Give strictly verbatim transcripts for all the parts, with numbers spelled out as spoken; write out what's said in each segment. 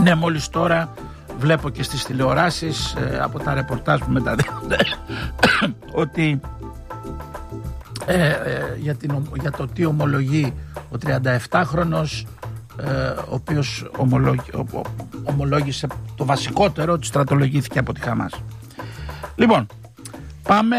Ναι, μόλις τώρα βλέπω και στις τηλεοράσεις ε, από τα ρεπορτάζ που μεταδίδονται ότι ε, ε, για, την, για το τι ομολογεί ο τριανταεφτάχρονος ε, ο οποίος ομολόγη, ο, ομολόγησε το βασικότερο, ότι στρατολογήθηκε από τη Χαμάς. Λοιπόν, πάμε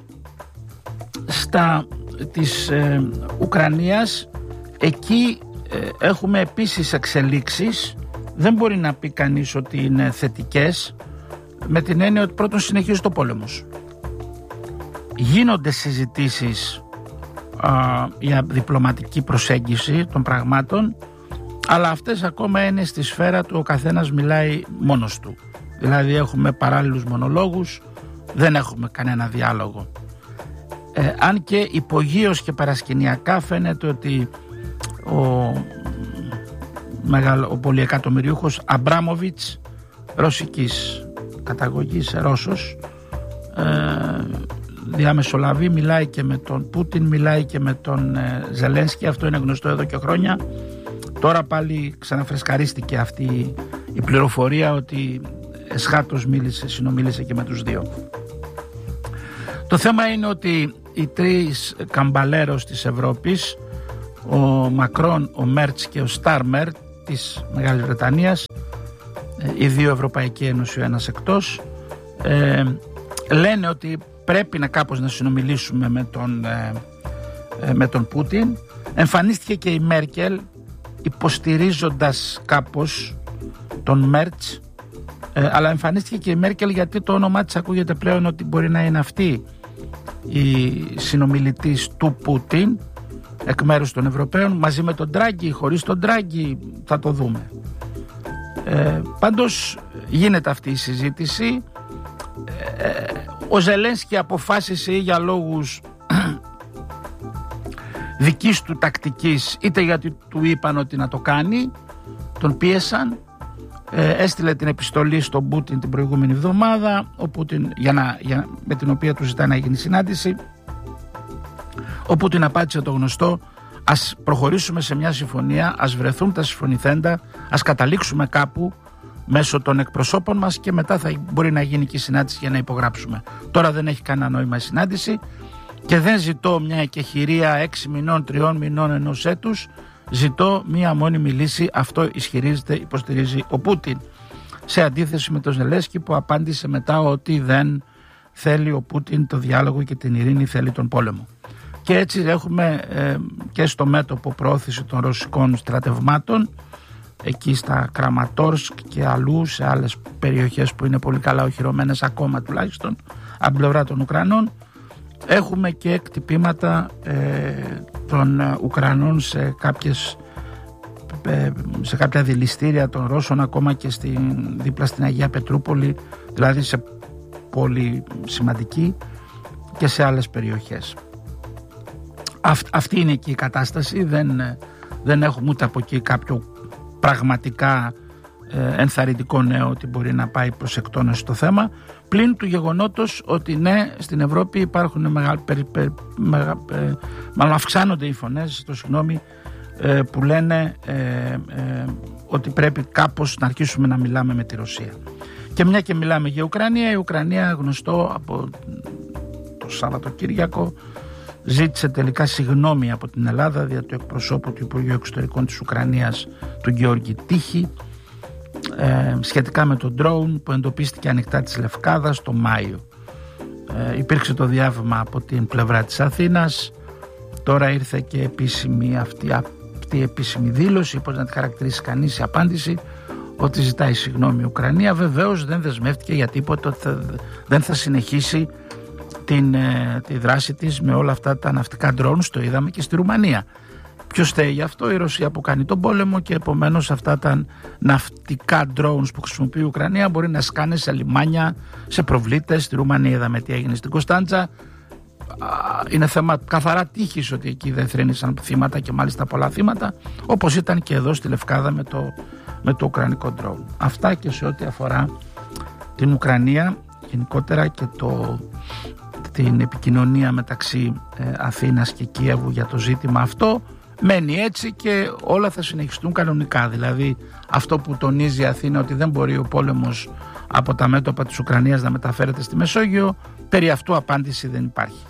στα της ε, Ουκρανίας. Εκεί ε, έχουμε επίσης εξελίξεις. Δεν μπορεί να πει κανείς ότι είναι θετικές, με την έννοια ότι πρώτον συνεχίζει το πόλεμος. Γίνονται συζητήσεις α, για διπλωματική προσέγγιση των πραγμάτων, αλλά αυτές ακόμα είναι στη σφαίρα του, ο καθένας μιλάει μόνος του. Δηλαδή έχουμε παράλληλους μονολόγους, δεν έχουμε κανένα διάλογο. Ε, αν και υπογείως και παρασκηνιακά φαίνεται ότι ο, μεγάλο, ο πολυεκατομμυριούχος Αμπράμοβιτς, ρωσικής καταγωγής, Ρώσος, ε, διαμεσολαβεί, μιλάει και με τον Πούτιν, μιλάει και με τον ε, Ζελένσκι. Αυτό είναι γνωστό εδώ και χρόνια. Τώρα πάλι ξαναφρεσκαρίστηκε αυτή η πληροφορία ότι εσχάτως μίλησε, συνομίλησε και με τους δύο. Το θέμα είναι ότι οι τρεις καμπαλέρος της Ευρώπης, ο Μακρόν, ο Μέρτς και ο Στάρμερ της Μεγάλης Βρετανίας, οι δύο Ευρωπαϊκή Ένωση, ο ένας εκτός, ε, λένε ότι πρέπει να κάπως να συνομιλήσουμε με τον, ε, με τον Πούτιν. Εμφανίστηκε και η Μέρκελ υποστηρίζοντας κάπως τον Μέρτς, ε, αλλά εμφανίστηκε και η Μέρκελ γιατί το όνομά της ακούγεται πλέον ότι μπορεί να είναι αυτή η συνομιλητής του Πούτιν εκ μέρους των Ευρωπαίων, μαζί με τον Ντράγκη, χωρίς τον Ντράγκη, θα το δούμε. Ε, πάντως γίνεται αυτή η συζήτηση. ε, ο Ζελένσκι αποφάσισε για λόγους δικής του τακτικής, είτε γιατί του είπαν ότι να το κάνει, τον πίεσαν, ε, έστειλε την επιστολή στον Πούτιν την προηγούμενη εβδομάδα, ο Πούτιν, για να, για, με την οποία του ζητάει να γίνει συνάντηση. Ο Πούτιν απάντησε το γνωστό: ας προχωρήσουμε σε μια συμφωνία, ας βρεθούν τα συμφωνηθέντα, ας καταλήξουμε κάπου μέσω των εκπροσώπων μας και μετά θα μπορεί να γίνει και η συνάντηση για να υπογράψουμε. Τώρα δεν έχει κανένα νόημα η συνάντηση και δεν ζητώ μια εκεχηρία έξι μηνών, τριών μηνών, ενός έτους. Ζητώ μια μόνιμη λύση. Αυτό ισχυρίζεται, υποστηρίζει ο Πούτιν, σε αντίθεση με τον Ζελένσκι που απάντησε μετά ότι δεν θέλει ο Πούτιν το διάλογο και την ειρήνη, θέλει τον πόλεμο. Και έτσι έχουμε ε, και στο μέτωπο προώθηση των ρωσικών στρατευμάτων, εκεί στα Κραματόρσκ και αλλού σε άλλες περιοχές που είναι πολύ καλά οχυρωμένες ακόμα τουλάχιστον από πλευρά των Ουκρανών. Έχουμε και εκτυπήματα ε, των Ουκρανών σε, κάποιες, ε, σε κάποια δηληστήρια των Ρώσων, ακόμα και στην, δίπλα στην Αγία Πετρούπολη, δηλαδή σε πολύ σημαντική, και σε άλλες περιοχές. Αυτ, αυτή είναι και η κατάσταση. Δεν, δεν έχουμε ούτε από εκεί κάποιο πραγματικά ε, ενθαρρυντικό νέο ότι μπορεί να πάει προς εκτόνωση το θέμα, πλην του γεγονότος ότι ναι, στην Ευρώπη υπάρχουν μεγάλ, περι, περι, μεγα, ε, μάλλον αυξάνονται οι φωνές, το συγγνώμη, ε, που λένε ε, ε, ότι πρέπει κάπως να αρχίσουμε να μιλάμε με τη Ρωσία. Και μια και μιλάμε για Ουκρανία, η Ουκρανία, γνωστό από το Σαββατοκύριακο, ζήτησε τελικά συγγνώμη από την Ελλάδα δια του εκπροσώπου του Υπουργείου Εξωτερικών της Ουκρανίας, του Γεώργη Τύχη, ε, σχετικά με τον ντρόουν που εντοπίστηκε ανοιχτά της Λευκάδας το Μάιο. Ε, υπήρξε το διάβημα από την πλευρά της Αθήνας. Τώρα ήρθε και επίσημη αυτή, αυτή η επίσημη δήλωση, πώς να τη χαρακτηρίσει κανείς, η απάντηση ότι ζητάει συγγνώμη η Ουκρανία. Βεβαίως δεν δεσμεύτηκε για τίποτα, ότι θα, δεν θα συνεχίσει την, τη δράση της με όλα αυτά τα ναυτικά drones. Το είδαμε και στη Ρουμανία. Ποιος φταίει γι' αυτό? Η Ρωσία που κάνει τον πόλεμο, και επομένως αυτά τα ναυτικά drones που χρησιμοποιεί η Ουκρανία μπορεί να σκάνε σε λιμάνια, σε προβλήτες. Στη Ρουμανία είδαμε τι έγινε στην Κωνσταντζα. Είναι θέμα καθαρά τύχης ότι εκεί δεν θρήνησαν θύματα, και μάλιστα πολλά θύματα, όπως ήταν και εδώ στη Λευκάδα με το, με το ουκρανικό drone. Αυτά και σε ό,τι αφορά την Ουκρανία γενικότερα και το, την επικοινωνία μεταξύ ε, Αθήνας και Κίεβου για το ζήτημα αυτό. μένει έτσι και όλα θα συνεχιστούν κανονικά. Δηλαδή αυτό που τονίζει η Αθήνα, ότι δεν μπορεί ο πόλεμος από τα μέτωπα της Ουκρανίας να μεταφέρεται στη Μεσόγειο, περί αυτού απάντηση δεν υπάρχει.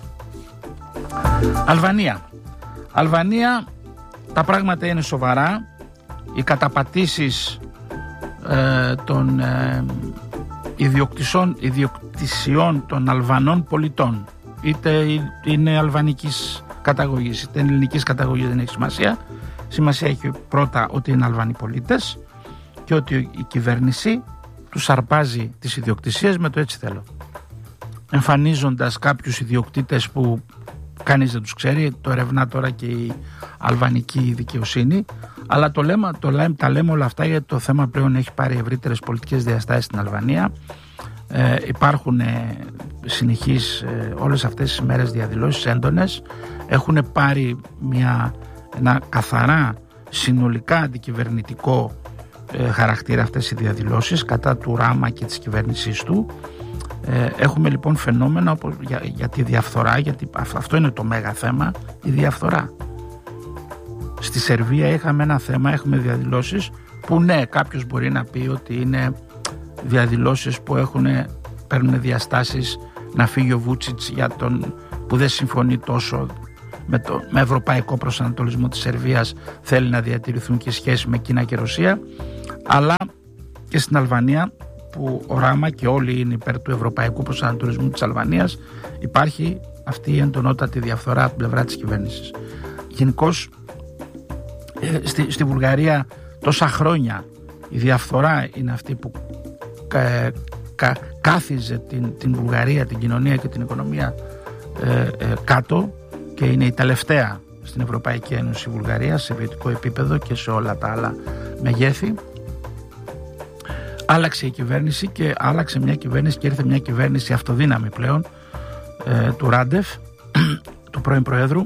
Αλβανία. Αλβανία, τα πράγματα είναι σοβαρά. Οι καταπατήσεις ε, των ε, ιδιοκτησιών, ιδιοκτησιών των Αλβανών πολιτών, είτε είναι αλβανικής καταγωγής είτε είναι ελληνικής καταγωγής, δεν έχει σημασία. Σημασία έχει πρώτα ότι είναι Αλβανοί πολίτες και ότι η κυβέρνηση τους αρπάζει τις ιδιοκτησίες με το έτσι θέλω, εμφανίζοντας κάποιους ιδιοκτήτες που κανείς δεν τους ξέρει, το ερευνά τώρα και η αλβανική δικαιοσύνη, αλλά το λέμε, το λέμε, τα λέμε όλα αυτά γιατί το θέμα πλέον έχει πάρει ευρύτερες πολιτικές διαστάσεις στην Αλβανία. Ε, υπάρχουν ε, συνεχείς ε, όλες αυτές τις μέρες διαδηλώσεις έντονες, έχουν πάρει μια, ένα καθαρά συνολικά αντικυβερνητικό ε, χαρακτήρα αυτές οι διαδηλώσεις κατά του Ράμα και της κυβέρνησής του. Ε, έχουμε λοιπόν φαινόμενα όπως για, για τη διαφθορά, γιατί αυτό είναι το μέγα θέμα, η διαφθορά. Στη Σερβία είχαμε ένα θέμα, έχουμε διαδηλώσεις που ναι, κάποιος μπορεί να πει ότι είναι διαδηλώσεις που έχουν, παίρνουν διαστάσεις να φύγει ο Βούτσιτς για τον, που δεν συμφωνεί τόσο με, το, με ευρωπαϊκό προσανατολισμό της Σερβίας, θέλει να διατηρηθούν και σχέσεις με Κίνα και Ρωσία, αλλά και στην Αλβανία που ο Ράμα και όλοι είναι υπέρ του ευρωπαϊκού προσανατολισμού της Αλβανίας, υπάρχει αυτή η εντονότατη διαφθορά από την πλευρά της κυβέρνησης. Γενικώς στη, στη Βουλγαρία τόσα χρόνια η διαφθορά είναι αυτή που κα, κα, κάθιζε την, την Βουλγαρία, την κοινωνία και την οικονομία ε, ε, κάτω, και είναι η τελευταία στην Ευρωπαϊκή Ένωση η Βουλγαρία σε βιωτικό επίπεδο και σε όλα τα άλλα μεγέθη. Άλλαξε η κυβέρνηση και άλλαξε μια κυβέρνηση και ήρθε μια κυβέρνηση αυτοδύναμη πλέον ε, του Ράντεφ, του πρώην Προέδρου,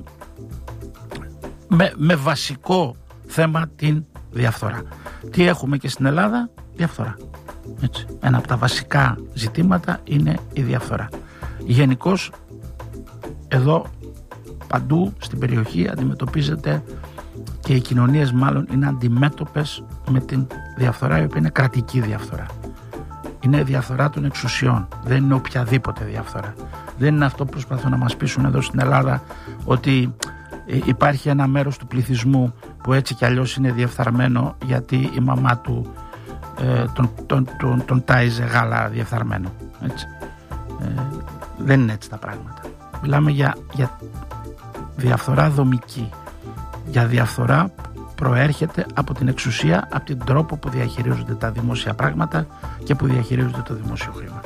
με, με βασικό θέμα την διαφθορά. Τι έχουμε και στην Ελλάδα? Διαφθορά. Έτσι. Ένα από τα βασικά ζητήματα είναι η διαφθορά. Γενικώς εδώ παντού στην περιοχή αντιμετωπίζεται και οι κοινωνίες μάλλον είναι αντιμέτωπες με την διαφθορά, η οποία είναι κρατική διαφθορά. Είναι διαφθορά των εξουσιών, δεν είναι οποιαδήποτε διαφθορά. Δεν είναι αυτό που προσπαθούν να μας πείσουν εδώ στην Ελλάδα, ότι υπάρχει ένα μέρος του πληθυσμού που έτσι κι αλλιώς είναι διεφθαρμένο γιατί η μαμά του ε, τον, τον, τον, τον τάιζε γάλα διεφθαρμένο. Έτσι. Ε, δεν είναι έτσι τα πράγματα. Μιλάμε για, για διαφθορά δομική, για διαφθορά που προέρχεται από την εξουσία, από την τρόπο που διαχειρίζονται τα δημόσια πράγματα και που διαχειρίζονται το δημόσιο χρήμα.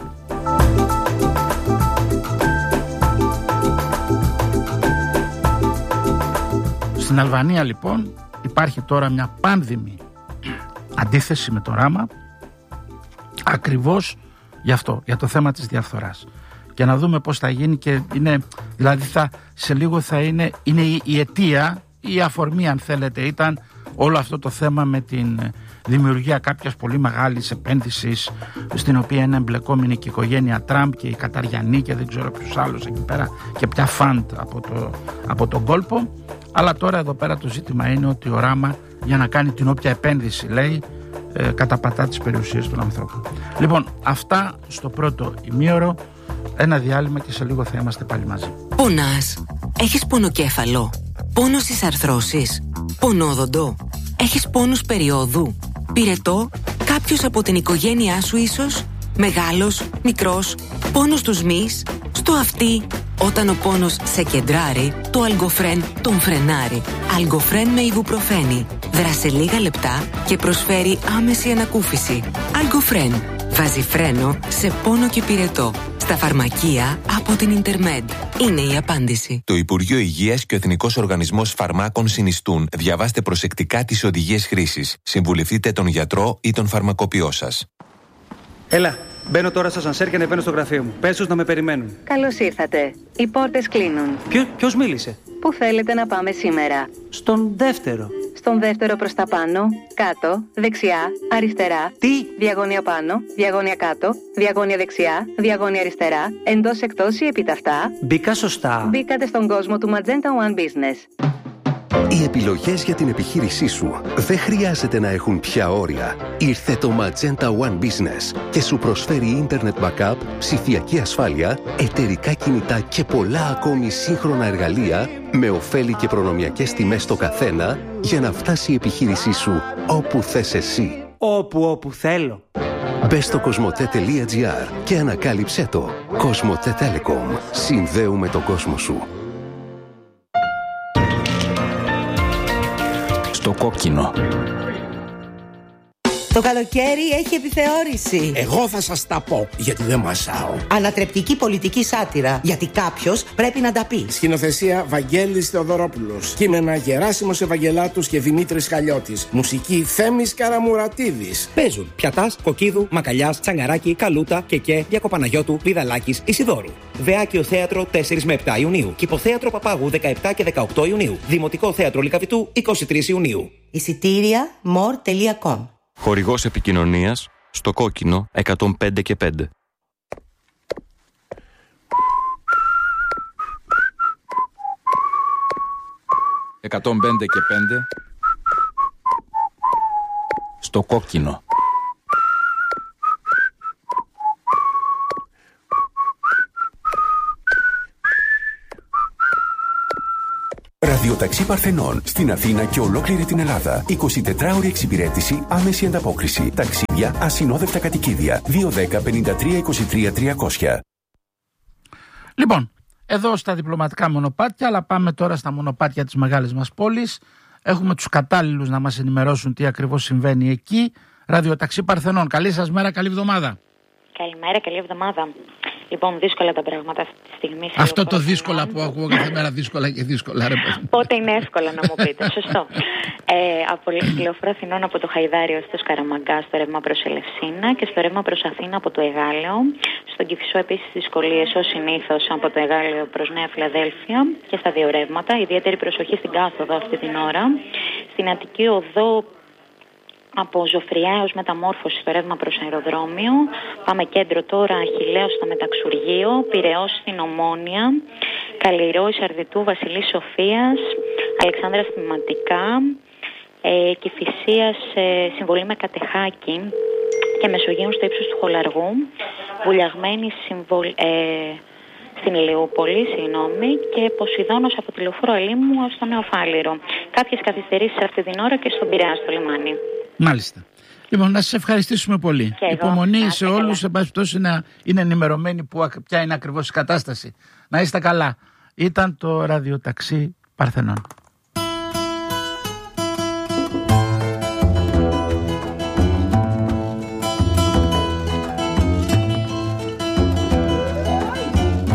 Στην Αλβανία λοιπόν υπάρχει τώρα μια πάνδημη αντίθεση με το Ράμα, ακριβώς γι' αυτό, για το θέμα της διαφθοράς. Και να δούμε πώς θα γίνει, και είναι, δηλαδή θα, σε λίγο θα είναι, είναι η, η αιτία, η αφορμή αν θέλετε, ήταν όλο αυτό το θέμα με την δημιουργία κάποιας πολύ μεγάλης επένδυσης στην οποία είναι εμπλεκόμενη και η οικογένεια Τραμπ και οι Καταριανοί και δεν ξέρω ποιους άλλους εκεί πέρα και ποια φαντ από, το, από τον κόλπο. Αλλά τώρα εδώ πέρα το ζήτημα είναι ότι ο Ράμα, για να κάνει την όποια επένδυση λέει, ε, καταπατά τις περιουσίες των ανθρώπων. Λοιπόν, αυτά στο πρώτο ημίωρο. Ένα διάλειμμα και σε λίγο θα είμαστε πάλι μαζί. Πονάς? Έχεις πονοκέφαλο? Πόνο στις αρθρώσεις? Πονόδοντο? Έχεις πόνους περιόδου? Πυρετό? Κάποιος από την οικογένειά σου ίσως? Μεγάλος? Μικρός? Πόνος στους μυς? Στο αυτί? Όταν ο πόνος σε κεντράρει, το Αλγκοφρέν τον φρενάρει. Αλγκοφρέν με ιβουπροφένη. Δράσε λίγα λεπτά και προσφέρει άμεση ανακούφιση. Αλγκοφρέν. Βάζει φρένο σε πόνο και πυρετό. Στα φαρμακεία από την Ιντερμέντ. Είναι η απάντηση. Το Υπουργείο Υγείας και ο Εθνικός Οργανισμός Φαρμάκων συνιστούν. Διαβάστε προσεκτικά τις οδηγίες χρήσης. Συμβουλευτείτε τον γιατρό ή τον φαρμακοποιό σας. Έλα, μπαίνω τώρα στα σανσέρ και ανεβαίνω στο γραφείο μου. Πες τους να με περιμένουν. Καλώς ήρθατε. Οι πόρτες κλείνουν. Ποιο, ποιος μίλησε? Πού θέλετε να πάμε σήμερα? Στον δεύτερο. Στον δεύτερο προς τα πάνω, κάτω, δεξιά, αριστερά. Τι? Διαγώνια πάνω, διαγώνια κάτω, διαγώνια δεξιά, διαγώνια αριστερά, εντός εκτός ή επιταυτά. Μπήκα σωστά? Μπήκατε στον κόσμο του Magenta One Business. Οι επιλογές για την επιχείρησή σου δεν χρειάζεται να έχουν πια όρια. Ήρθε το Magenta One Business και σου προσφέρει Internet Backup, ψηφιακή ασφάλεια, εταιρικά κινητά και πολλά ακόμη σύγχρονα εργαλεία με ωφέλη και προνομιακές τιμές στο καθένα για να φτάσει η επιχείρησή σου όπου θες εσύ. Όπου όπου θέλω. Μπες στο κοσμοτέ τελεία τζι άρ και ανακάλυψέ το. Κοσμοτέ Telecom. Συνδέουμε τον κόσμο σου. Στο κόκκινο. Το καλοκαίρι έχει επιθεώρηση. Εγώ θα σας τα πω, γιατί δεν μασάω. Ανατρεπτική πολιτική σάτυρα, γιατί κάποιος πρέπει να τα πει. Σκηνοθεσία Βαγγέλης Θεοδωρόπουλος. Κείμενα Γεράσιμος Ευαγγελάτους και Δημήτρης Χαλιώτης. Μουσική Θέμης Καραμουρατίδης. Παίζουν Πιατάς, Κοκκίδου, Μακαλιάς, Τσαγκαράκη, Καλούτα, Κεκέ, Διακοπαναγιώτου, Βιδαλάκης, Ισιδώρου. Δεάκιο Θέατρο τέσσερα με επτά Ιουνίου. Κηποθέατρο Παπάγου δεκαεπτά και δεκαοκτώ Ιουνίου. Δημοτικό Θέατρο Λυκαβητού είκοσι τρεις Ιουνίου. Εισιτήρια μορ τελεία κομ. Χορηγός επικοινωνίας στο κόκκινο εκατόν πέντε και πέντε. εκατόν πέντε και πέντε. Στο κόκκινο. Ραδιοταξί Παρθενών στην Αθήνα και ολόκληρη την Ελλάδα. εικοσιτετράωρη εξυπηρέτηση, άμεση ανταπόκριση. Ταξίδια, ασυνόδευτα κατοικίδια. δύο δέκα πενήντα τρία είκοσι τρία τριακόσια. Λοιπόν, εδώ στα διπλωματικά μονοπάτια, αλλά πάμε τώρα στα μονοπάτια της μεγάλης μας πόλης. Έχουμε τους κατάλληλους να μας ενημερώσουν τι ακριβώς συμβαίνει εκεί. Ραδιοταξί Παρθενών. Καλή σας μέρα, καλή εβδομάδα. Καλημέρα, καλή εβδομάδα. Λοιπόν, δύσκολα τα πράγματα αυτή τη στιγμή. Αυτό το δύσκολα που ακούω κάθε μέρα, δύσκολα και δύσκολα. Ρε. Πότε είναι εύκολα να μου πείτε, σωστό. Ε, από λεωφόρο Αθηνών από το Χαϊδάριο στο Σκαραμαγκά στο ρεύμα προς Ελευσίνα και στο ρεύμα προς Αθήνα από το Εγάλεο. Στον Κηφισό επίσης δυσκολίες ως συνήθως από το Εγάλεο προς Νέα Φιλαδέλφια και στα δύο ρεύματα. Ιδιαίτερη προσοχή στην κάθοδο αυτή την ώρα. Στην Αττική Οδό από Ζωφριά έως Μεταμόρφωση στο ρεύμα προς αεροδρόμιο. Πάμε κέντρο τώρα, Αχιλλέος στο Μεταξουργείο, Πειραιώς στην Ομόνια, Καλλιρό, Ισαρδιτού, Βασιλής Σοφίας, Αλεξάνδρα Θυματικά, ε, Κηφισίας, ε, Συμβολή με Κατεχάκη και Μεσογείων στο ύψος του Χολαργού, Βουλιαγμένη συμβολ, ε, στην Ηλιούπολη, συγγνώμη, και Ποσειδώνος από τη λεωφόρο Ελίμου στο Νεοφάλιρο. Κάποιες καθυστερήσεις αυτή την ώρα και στον Πειραιά στο λιμάνι. Μάλιστα. Λοιπόν, να σας ευχαριστήσουμε πολύ. Και Υπομονή εγώ, σε όλους, σε πάση πτώση να είναι ενημερωμένοι που, ποια είναι ακριβώς η κατάσταση. Να είστε καλά. Ήταν το ραδιοταξί Παρθενών.